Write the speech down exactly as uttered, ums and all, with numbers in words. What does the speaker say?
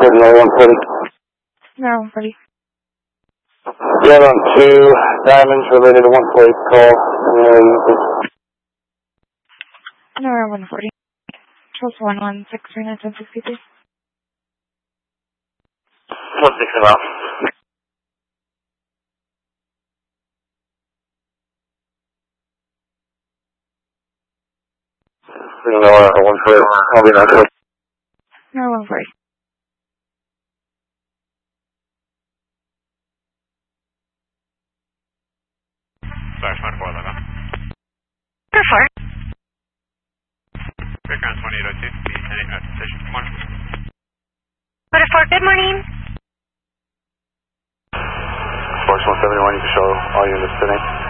Good night, one forty. No, one forty. Yeah, on two diamonds related to one forty call. No, one forty. Trust one one six three nine seven sixty three. one sixty now. You know, uh, one forty. I'll be not. No, one forty. Sorry, twenty-four eleven. twenty-four. Background twenty-eight oh two. Maintaining at station. Good morning. twenty-four, good morning. Force one seventy-one, you can show all units today.